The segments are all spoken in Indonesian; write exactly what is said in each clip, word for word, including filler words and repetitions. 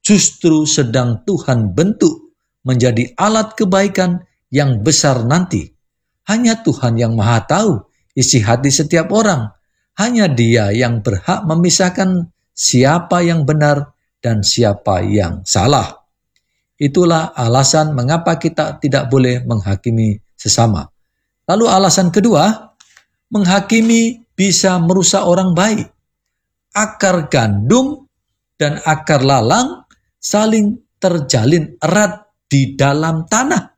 justru sedang Tuhan bentuk menjadi alat kebaikan yang besar nanti. Hanya Tuhan yang Maha Tahu isi hati setiap orang. Hanya Dia yang berhak memisahkan siapa yang benar dan siapa yang salah. Itulah alasan mengapa kita tidak boleh menghakimi sesama. Lalu alasan kedua, menghakimi bisa merusak orang baik. Akar gandum dan akar lalang saling terjalin erat di dalam tanah.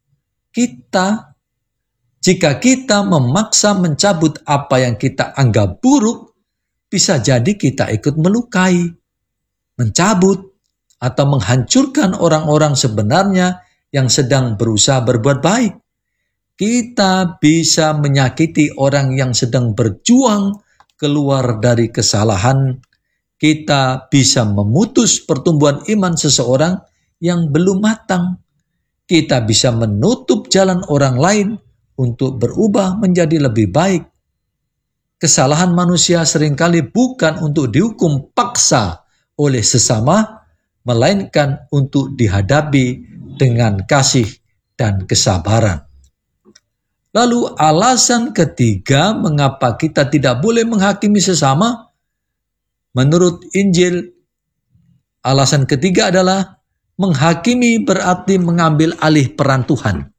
Kita, jika kita memaksa mencabut apa yang kita anggap buruk, bisa jadi kita ikut melukai, mencabut, atau menghancurkan orang-orang sebenarnya yang sedang berusaha berbuat baik. Kita bisa menyakiti orang yang sedang berjuang keluar dari kesalahan. Kita bisa memutus pertumbuhan iman seseorang yang belum matang. Kita bisa menutup jalan orang lain untuk berubah menjadi lebih baik. Kesalahan manusia seringkali bukan untuk dihukum paksa oleh sesama, melainkan untuk dihadapi dengan kasih dan kesabaran. Lalu alasan ketiga mengapa kita tidak boleh menghakimi sesama, menurut Injil, alasan ketiga adalah menghakimi berarti mengambil alih peran Tuhan.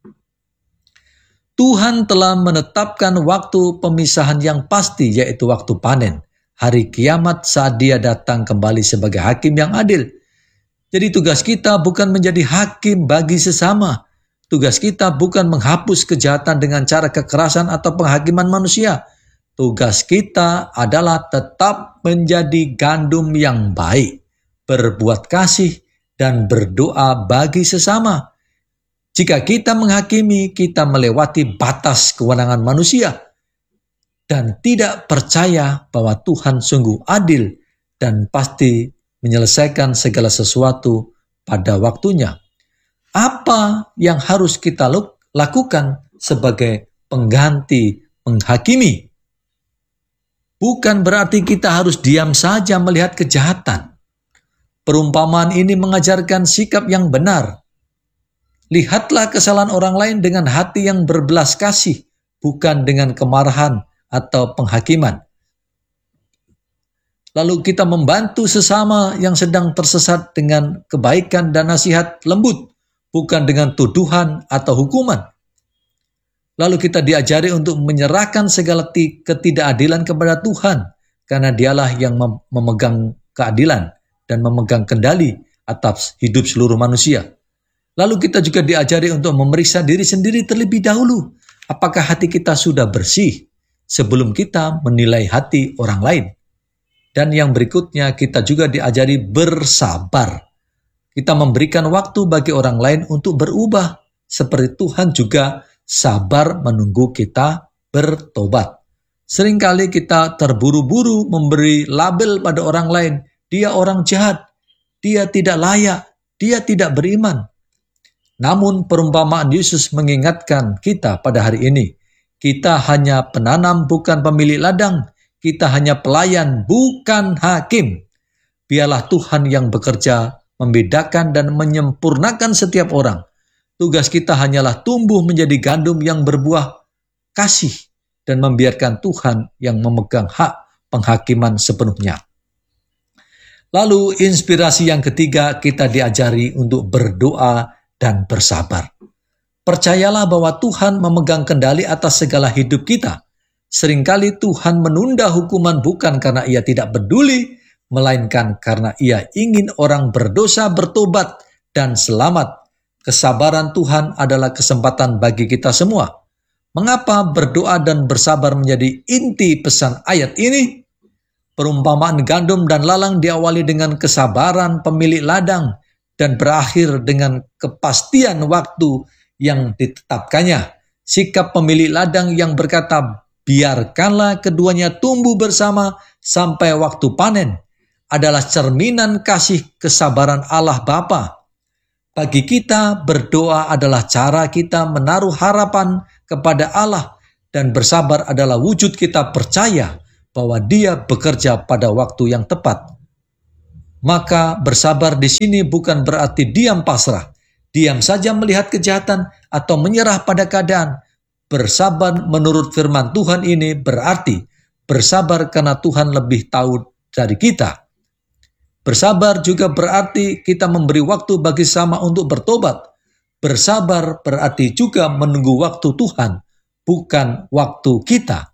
Tuhan telah menetapkan waktu pemisahan yang pasti, yaitu waktu panen, hari kiamat saat Dia datang kembali sebagai hakim yang adil. Jadi tugas kita bukan menjadi hakim bagi sesama. Tugas kita bukan menghapus kejahatan dengan cara kekerasan atau penghakiman manusia. Tugas kita adalah tetap menjadi gandum yang baik, berbuat kasih, dan berdoa bagi sesama. Jika kita menghakimi, kita melewati batas kewenangan manusia dan tidak percaya bahwa Tuhan sungguh adil dan pasti menyelesaikan segala sesuatu pada waktunya. Apa yang harus kita lakukan sebagai pengganti menghakimi? Bukan berarti kita harus diam saja melihat kejahatan. Perumpamaan ini mengajarkan sikap yang benar. Lihatlah kesalahan orang lain dengan hati yang berbelas kasih, bukan dengan kemarahan atau penghakiman. Lalu kita membantu sesama yang sedang tersesat dengan kebaikan dan nasihat lembut, bukan dengan tuduhan atau hukuman. Lalu kita diajari untuk menyerahkan segala ketidakadilan kepada Tuhan, karena Dialah yang mem- memegang keadilan dan memegang kendali atas hidup seluruh manusia. Lalu kita juga diajari untuk memeriksa diri sendiri terlebih dahulu, apakah hati kita sudah bersih sebelum kita menilai hati orang lain. Dan yang berikutnya, kita juga diajari bersabar. Kita memberikan waktu bagi orang lain untuk berubah, seperti Tuhan juga sabar menunggu kita bertobat. Seringkali kita terburu-buru memberi label pada orang lain. Dia orang jahat, dia tidak layak, dia tidak beriman. Namun perumpamaan Yesus mengingatkan kita pada hari ini, kita hanya penanam bukan pemilik ladang. Kita hanya pelayan, bukan hakim. Biarlah Tuhan yang bekerja, membedakan dan menyempurnakan setiap orang. Tugas kita hanyalah tumbuh menjadi gandum yang berbuah kasih dan membiarkan Tuhan yang memegang hak penghakiman sepenuhnya. Lalu inspirasi yang ketiga, kita diajari untuk berdoa dan bersabar. Percayalah bahwa Tuhan memegang kendali atas segala hidup kita. Seringkali Tuhan menunda hukuman bukan karena Ia tidak peduli, melainkan karena Ia ingin orang berdosa bertobat dan selamat. Kesabaran Tuhan adalah kesempatan bagi kita semua. Mengapa berdoa dan bersabar menjadi inti pesan ayat ini? Perumpamaan gandum dan lalang diawali dengan kesabaran pemilik ladang dan berakhir dengan kepastian waktu yang ditetapkannya. Sikap pemilik ladang yang berkata, biarkanlah keduanya tumbuh bersama sampai waktu panen, adalah cerminan kasih kesabaran Allah Bapa. Bagi kita, berdoa adalah cara kita menaruh harapan kepada Allah, dan bersabar adalah wujud kita percaya bahwa Dia bekerja pada waktu yang tepat. Maka bersabar di sini bukan berarti diam pasrah, diam saja melihat kejahatan atau menyerah pada keadaan. Bersabar menurut firman Tuhan ini berarti bersabar karena Tuhan lebih tahu dari kita. Bersabar juga berarti kita memberi waktu bagi sesama untuk bertobat. Bersabar berarti juga menunggu waktu Tuhan, bukan waktu kita.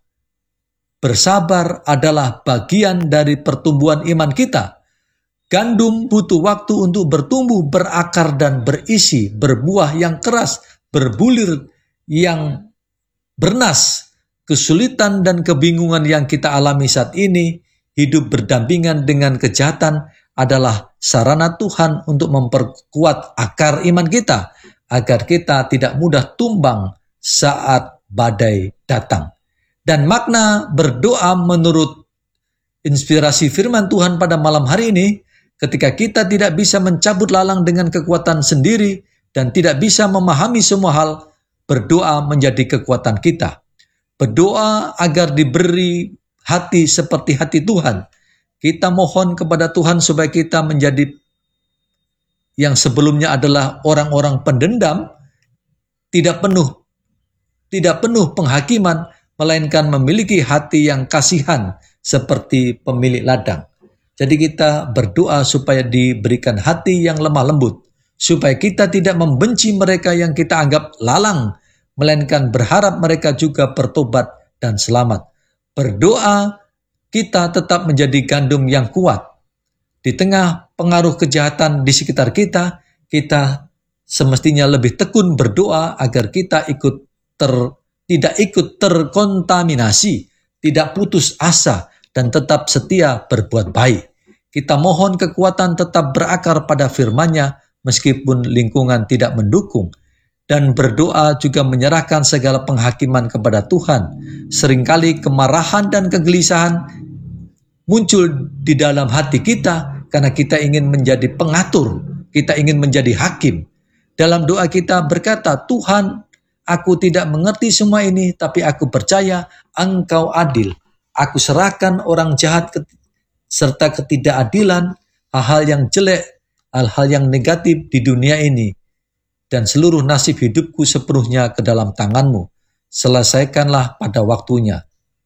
Bersabar adalah bagian dari pertumbuhan iman kita. Gandum butuh waktu untuk bertumbuh, berakar dan berisi, berbuah yang keras, berbulir yang bernas. Kesulitan dan kebingungan yang kita alami saat ini, hidup berdampingan dengan kejahatan, adalah sarana Tuhan untuk memperkuat akar iman kita, agar kita tidak mudah tumbang saat badai datang. Dan makna berdoa menurut inspirasi firman Tuhan pada malam hari ini, ketika kita tidak bisa mencabut lalang dengan kekuatan sendiri dan tidak bisa memahami semua hal, berdoa menjadi kekuatan kita. Berdoa agar diberi hati seperti hati Tuhan. Kita mohon kepada Tuhan supaya kita menjadi yang sebelumnya adalah orang-orang pendendam, tidak penuh, tidak penuh penghakiman, melainkan memiliki hati yang kasihan seperti pemilik ladang. Jadi kita berdoa supaya diberikan hati yang lemah lembut, supaya kita tidak membenci mereka yang kita anggap lalang, melainkan berharap mereka juga bertobat dan selamat. Berdoa kita tetap menjadi gandum yang kuat. Di tengah pengaruh kejahatan di sekitar kita, kita semestinya lebih tekun berdoa agar kita ikut ter, tidak ikut terkontaminasi, tidak putus asa, dan tetap setia berbuat baik. Kita mohon kekuatan tetap berakar pada firman-Nya meskipun lingkungan tidak mendukung. Dan berdoa juga menyerahkan segala penghakiman kepada Tuhan. Seringkali kemarahan dan kegelisahan muncul di dalam hati kita karena kita ingin menjadi pengatur, kita ingin menjadi hakim. Dalam doa kita berkata, Tuhan, aku tidak mengerti semua ini, tapi aku percaya Engkau adil. Aku serahkan orang jahat serta ketidakadilan, hal-hal yang jelek, hal-hal yang negatif di dunia ini, dan seluruh nasib hidupku sepenuhnya ke dalam tangan-Mu. Selesaikanlah pada waktunya.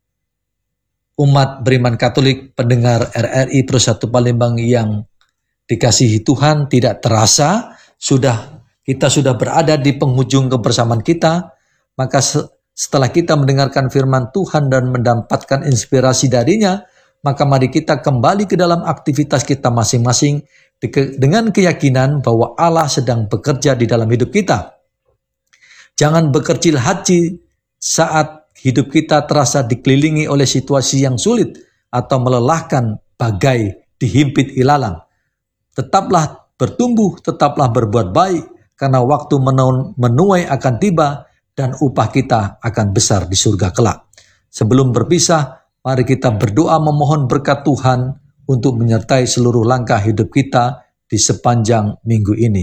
Umat beriman Katolik, pendengar R R I Persatu Palembang yang dikasihi Tuhan, tidak terasa sudah kita sudah berada di penghujung kebersamaan kita. Maka setelah kita mendengarkan firman Tuhan dan mendapatkan inspirasi darinya, maka mari kita kembali ke dalam aktivitas kita masing-masing dengan keyakinan bahwa Allah sedang bekerja di dalam hidup kita. Jangan berkecil hati saat hidup kita terasa dikelilingi oleh situasi yang sulit atau melelahkan bagai dihimpit ilalang. Tetaplah bertumbuh, tetaplah berbuat baik, karena waktu menuai akan tiba dan upah kita akan besar di surga kelak. Sebelum berpisah, mari kita berdoa memohon berkat Tuhan untuk menyertai seluruh langkah hidup kita di sepanjang minggu ini.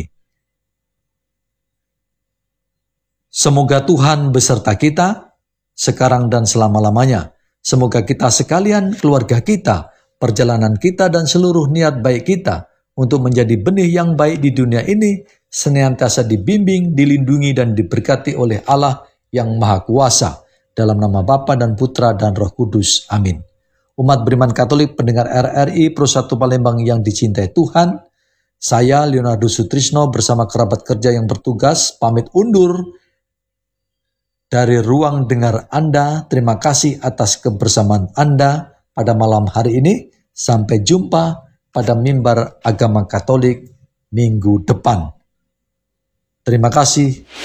Semoga Tuhan beserta kita sekarang dan selama-lamanya. Semoga kita sekalian, keluarga kita, perjalanan kita dan seluruh niat baik kita untuk menjadi benih yang baik di dunia ini senantiasa dibimbing, dilindungi dan diberkati oleh Allah yang Maha Kuasa. Dalam nama Bapa dan Putra dan Roh Kudus. Amin. Umat beriman Katolik pendengar R R I Persatu Palembang yang dicintai Tuhan, saya Leonardo Sutrisno bersama kerabat kerja yang bertugas pamit undur dari ruang dengar Anda. Terima kasih atas kebersamaan Anda pada malam hari ini. Sampai jumpa pada mimbar agama Katolik minggu depan. Terima kasih.